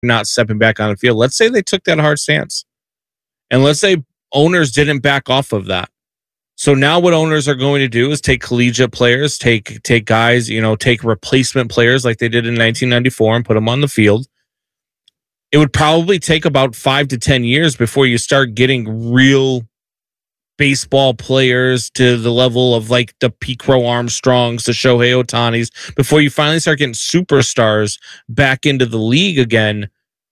not stepping back on the field. Let's say they took that hard stance. And let's say owners didn't back off of that. So now what owners are going to do is take collegiate players, take guys, take replacement players like they did in 1994 and put them on the field. It would probably take about 5 to 10 years before you start getting real baseball players to the level of like the Pete Crow Armstrongs, the Shohei Ohtanis, before you finally start getting superstars back into the league again.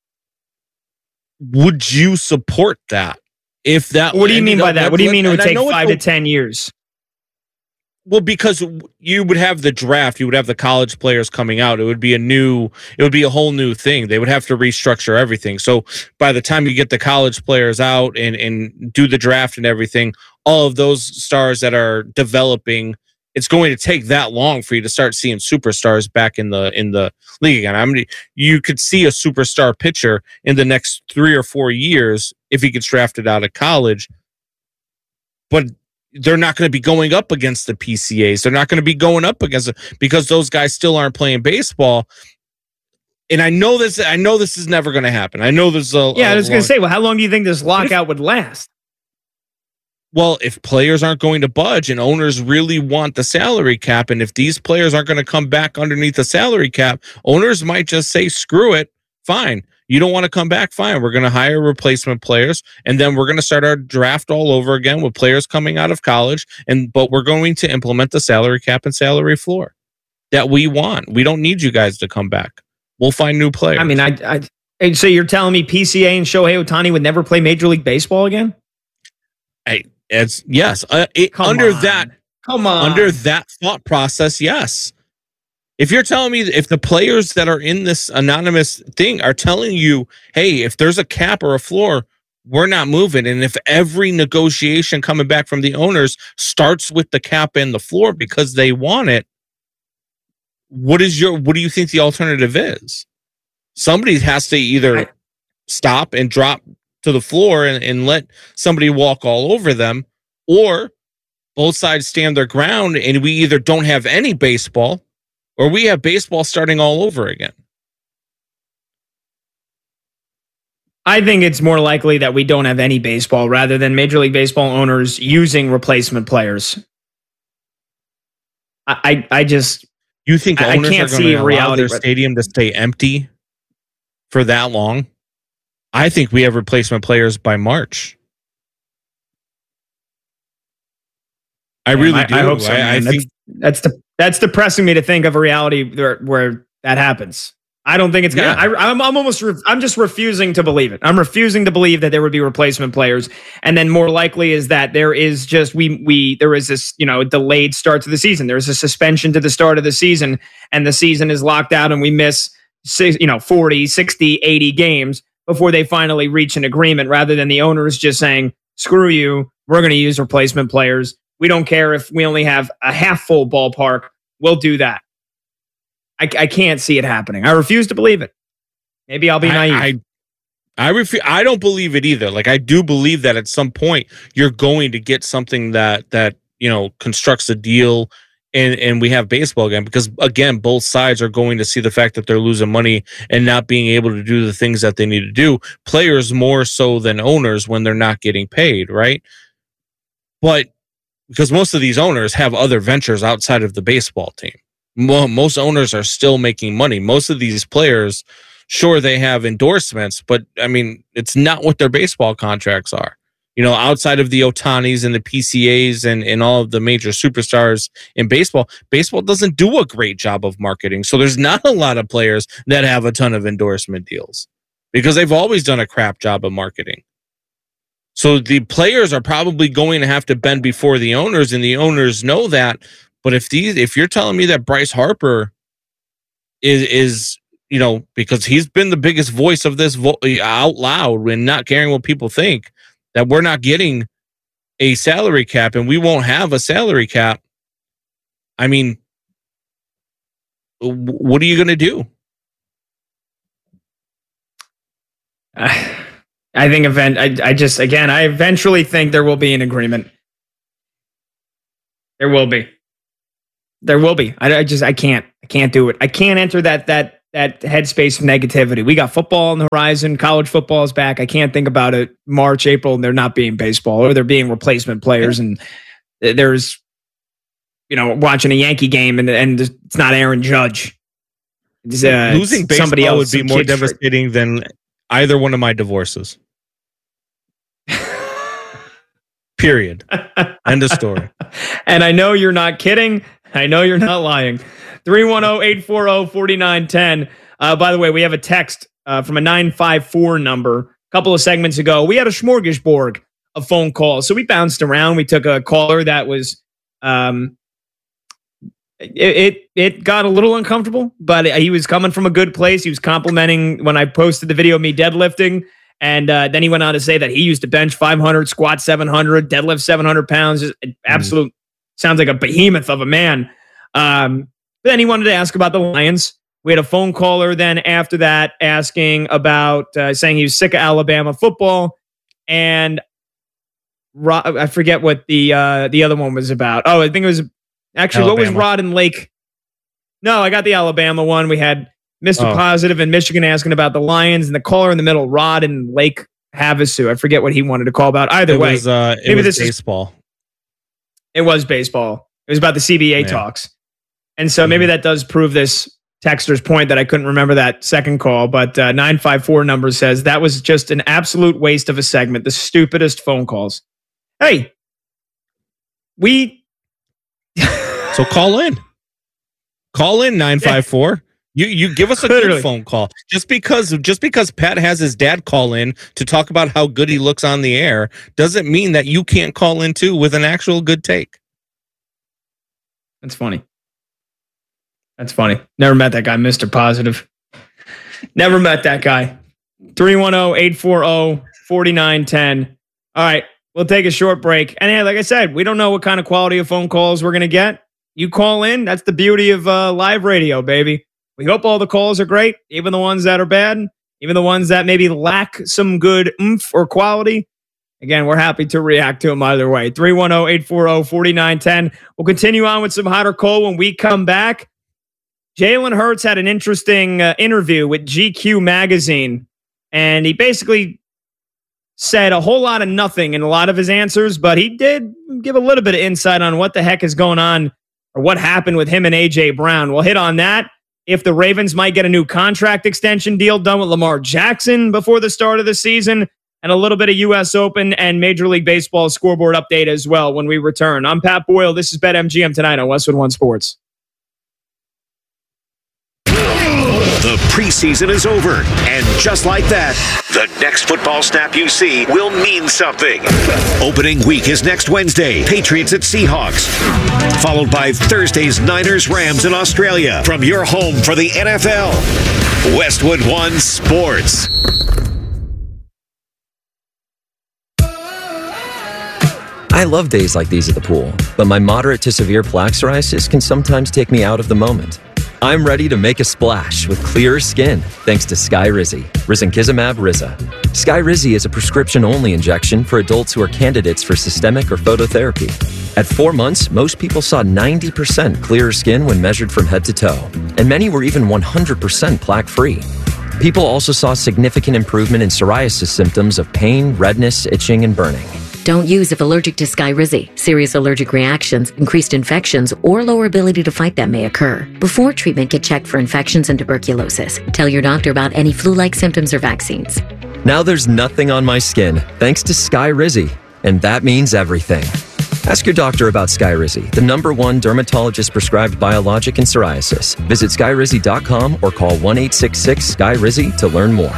Would you support that? If that, what do you mean by that? What do you mean it would take 5 to 10 years? Well, because you would have the draft, you would have the college players coming out. It would be a whole new thing. They would have to restructure everything. So by the time you get the college players out and do the draft and everything, all of those stars that are developing, it's going to take that long for you to start seeing superstars back in the league again. I mean, you could see a superstar pitcher in the next 3 or 4 years if he gets drafted out of college, but they're not going to be going up against the PCAs. They're not going to be going up against it because those guys still aren't playing baseball. And I know this is never going to happen. I know there's I was going to say, well, how long do you think this lockout would last? Well, if players aren't going to budge and owners really want the salary cap, and if these players aren't going to come back underneath the salary cap, owners might just say, screw it, fine. You don't want to come back? Fine. We're going to hire replacement players, and then we're going to start our draft all over again with players coming out of college, but we're going to implement the salary cap and salary floor that we want. We don't need you guys to come back. We'll find new players. I mean, so you're telling me PCA and Shohei Ohtani would never play Major League Baseball again? Yes. Under that thought process, yes. If you're telling me, if the players that are in this anonymous thing are telling you, hey, if there's a cap or a floor, we're not moving. And if every negotiation coming back from the owners starts with the cap and the floor because they want it, what do you think the alternative is? Somebody has to either stop and drop to the floor and let somebody walk all over them, or both sides stand their ground and we either don't have any baseball or we have baseball starting all over again. I think it's more likely that we don't have any baseball rather than Major League Baseball owners using replacement players. I just... You think owners are going to allow their stadium to stay empty for that long? I think we have replacement players by March. I really do. I hope so. I think that's depressing me to think of a reality where that happens. I don't think it's gonna. Yeah. I'm just refusing to believe it. I'm refusing to believe that there would be replacement players, and then more likely is that there is just there is this delayed start to the season. There's a suspension to the start of the season, and the season is locked out, and we miss 40, 60, 80 games before they finally reach an agreement, rather than the owners just saying, screw you, we're going to use replacement players. We don't care if we only have a half full ballpark. We'll do that. I can't see it happening. I refuse to believe it. Maybe I'll be naive. I don't believe it either. Like, I do believe that at some point you're going to get something that constructs a deal and we have baseball again, because again, both sides are going to see the fact that they're losing money and not being able to do the things that they need to do. Players more so than owners when they're not getting paid, right? But because most of these owners have other ventures outside of the baseball team. Most owners are still making money. Most of these players, sure, they have endorsements, but I mean, it's not what their baseball contracts are. Outside of the Ohtanis and the PCAs and all of the major superstars in baseball doesn't do a great job of marketing. So there's not a lot of players that have a ton of endorsement deals because they've always done a crap job of marketing. So the players are probably going to have to bend before the owners, and the owners know that. But if you're telling me that Bryce Harper is because he's been the biggest voice of this out loud and not caring what people think, that we're not getting a salary cap and we won't have a salary cap, I mean, what are you going to do? I think I eventually think there will be an agreement. There will be. I can't do it. I can't enter that headspace of negativity. We got football on the horizon. College football is back. I can't think about it. March, April, and there not being baseball, or there being replacement players, and there's, watching a Yankee game and it's not Aaron Judge. Losing baseball somebody else would be more devastating than either one of my divorces. Period. End of story. And I know you're not kidding. I know you're not lying. 310-840-4910. By the way, we have a text from a 954 number. A couple of segments ago, we had a smorgasbord of phone calls. So we bounced around. We took a caller that was, it got a little uncomfortable, but he was coming from a good place. He was complimenting when I posted the video of me deadlifting. And then he went on to say that he used to bench 500, squat 700, deadlift 700 pounds. Just absolute, sounds like a behemoth of a man. But then he wanted to ask about the Lions. We had a phone caller then after that asking about, saying he was sick of Alabama football. And I forget what the other one was about. Oh, I think it was actually Alabama. What was Rod and Lake? No, I got the Alabama one. We had Mr. Positive in Michigan asking about the Lions, and the caller in the middle, Rod and Lake Havasu. I forget what he wanted to call about. Either way, it was baseball. It was baseball. It was about the CBA talks. And so maybe that does prove this texter's point that I couldn't remember that second call. But 954 number says that was just an absolute waste of a segment. The stupidest phone calls. Hey, so call in. Call in 954. You give us a good phone call. Just because Pat has his dad call in to talk about how good he looks on the air doesn't mean that you can't call in too with an actual good take. That's funny. Never met that guy, Mr. Positive. Never met that guy. 310-840-4910. All right, we'll take a short break. And yeah, like I said, we don't know what kind of quality of phone calls we're going to get. You call in. That's the beauty of live radio, baby. We hope all the calls are great, even the ones that are bad, even the ones that maybe lack some good oomph or quality. Again, we're happy to react to them either way. 310-840-4910. We'll continue on with some hot or cold when we come back. Jalen Hurts had an interesting interview with GQ magazine, and he basically said a whole lot of nothing in a lot of his answers, but he did give a little bit of insight on what the heck is going on or what happened with him and A.J. Brown. We'll hit on that. If the Ravens might get a new contract extension deal done with Lamar Jackson before the start of the season, and a little bit of U.S. Open and Major League Baseball scoreboard update as well when we return. I'm Pat Boyle. This is BetMGM tonight on Westwood One Sports. The preseason is over, and just like that, the next football snap you see will mean something. Opening week is next Wednesday, Patriots at Seahawks, followed by Thursday's Niners-Rams in Australia. From your home for the NFL, Westwood One Sports. I love days like these at the pool, but my moderate to severe plaque psoriasis can sometimes take me out of the moment. I'm ready to make a splash with clearer skin thanks to Skyrizi, risankizumab Riza. Skyrizi is a prescription-only injection for adults who are candidates for systemic or phototherapy. At 4 months, most people saw 90% clearer skin when measured from head to toe, and many were even 100% plaque-free. People also saw significant improvement in psoriasis symptoms of pain, redness, itching, and burning. Don't use if allergic to Skyrizi. Serious allergic reactions, increased infections, or lower ability to fight them may occur. Before treatment, get checked for infections and tuberculosis. Tell your doctor about any flu-like symptoms or vaccines. Now there's nothing on my skin thanks to Skyrizi, and that means everything. Ask your doctor about Skyrizi, the #1 dermatologist-prescribed biologic in psoriasis. Visit Skyrizi.com or call 1-866-SKYRIZI to learn more.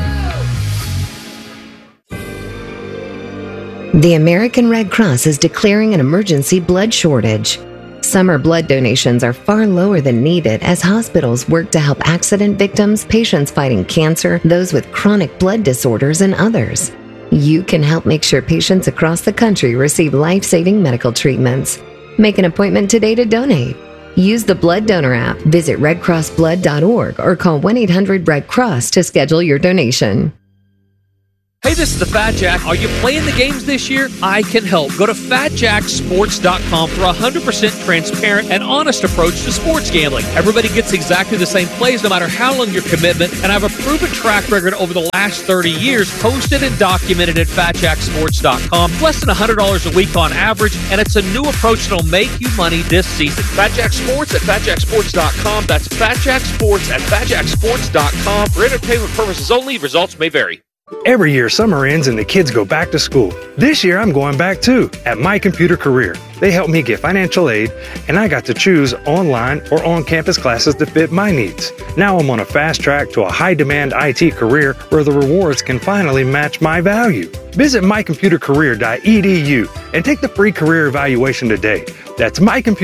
The American Red Cross is declaring an emergency blood shortage. Summer blood donations are far lower than needed as hospitals work to help accident victims, patients fighting cancer, those with chronic blood disorders, and others. You can help make sure patients across the country receive life-saving medical treatments. Make an appointment today to donate. Use the Blood Donor app, visit redcrossblood.org, or call 1-800-RED-CROSS to schedule your donation. Hey, this is the Fat Jack. Are you playing the games this year? I can help. Go to FatJackSports.com for a 100% transparent and honest approach to sports gambling. Everybody gets exactly the same plays no matter how long your commitment, and I have a proven track record over the last 30 years posted and documented at FatJackSports.com. Less than $100 a week on average, and it's a new approach that'll make you money this season. FatJack Sports at FatJackSports.com. That's FatJack Sports at FatJackSports.com. For entertainment purposes only, results may vary. Every year, summer ends and the kids go back to school. This year, I'm going back too, at My Computer Career. They helped me get financial aid, and I got to choose online or on-campus classes to fit my needs. Now I'm on a fast track to a high-demand IT career where the rewards can finally match my value. Visit mycomputercareer.edu and take the free career evaluation today. That's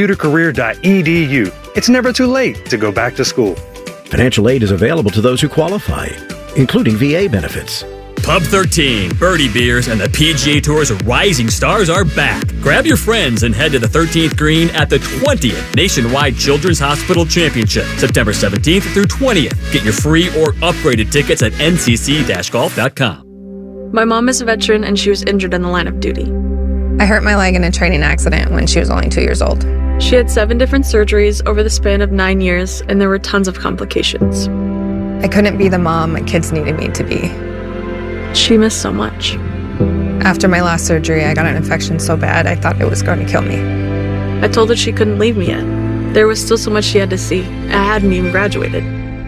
mycomputercareer.edu. It's never too late to go back to school. Financial aid is available to those who qualify, including VA benefits. Pub 13, Birdie Beers, and the PGA Tour's rising stars are back. Grab your friends and head to the 13th green at the 20th Nationwide Children's Hospital Championship, September 17th through 20th. Get your free or upgraded tickets at ncc-golf.com. My mom is a veteran and she was injured in the line of duty. I hurt my leg in a training accident when she was only 2 years old. She had 7 different surgeries over the span of 9 years, and there were tons of complications. I couldn't be the mom my kids needed me to be. She missed so much. After my last surgery, I got an infection so bad I thought it was going to kill me. I told her she couldn't leave me yet. There was still so much she had to see. I hadn't even graduated.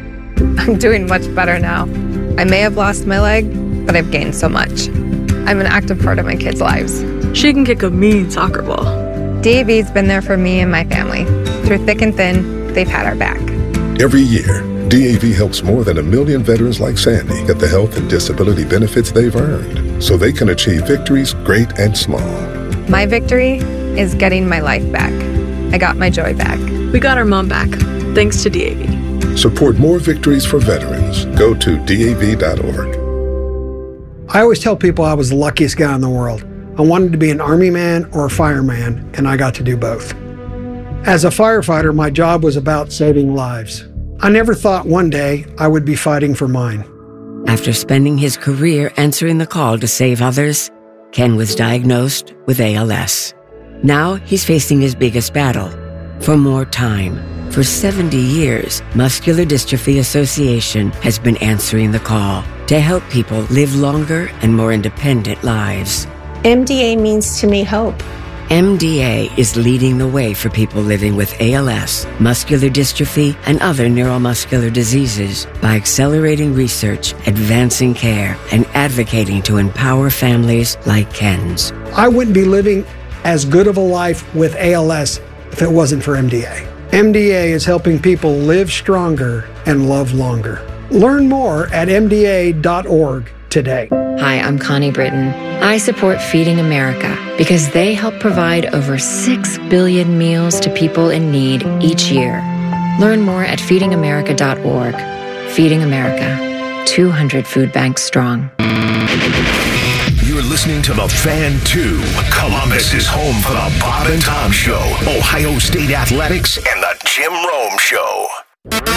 I'm doing much better now. I may have lost my leg, but I've gained so much. I'm an active part of my kids' lives. She can kick a mean soccer ball. DAV's been there for me and my family. Through thick and thin, they've had our back. Every year, DAV helps more than 1 million veterans like Sandy get the health and disability benefits they've earned so they can achieve victories great and small. My victory is getting my life back. I got my joy back. We got our mom back, thanks to DAV. Support more victories for veterans. Go to DAV.org. I always tell people I was the luckiest guy in the world. I wanted to be an Army man or a fireman, and I got to do both. As a firefighter, my job was about saving lives. I never thought one day I would be fighting for mine. After spending his career answering the call to save others, Ken was diagnosed with ALS. Now he's facing his biggest battle, for more time. For 70 years, Muscular Dystrophy Association has been answering the call to help people live longer and more independent lives. MDA means to me hope. MDA is leading the way for people living with ALS, muscular dystrophy, and other neuromuscular diseases by accelerating research, advancing care, and advocating to empower families like Ken's. I wouldn't be living as good of a life with ALS if it wasn't for MDA. MDA is helping people live stronger and love longer. Learn more at MDA.org today. Hi, I'm Connie Britton. I support Feeding America because they help provide over 6 billion meals to people in need each year. Learn more at feedingamerica.org. Feeding America, 200 food banks strong. You're listening to The Fan 2. Columbus is home for the Bob and Tom Show, Ohio State Athletics, and the Jim Rome Show.